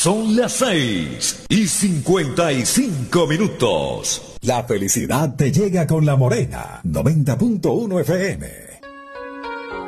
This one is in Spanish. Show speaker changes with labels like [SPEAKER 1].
[SPEAKER 1] Son las 6:55.
[SPEAKER 2] La felicidad te llega con La Morena, 90.1 FM.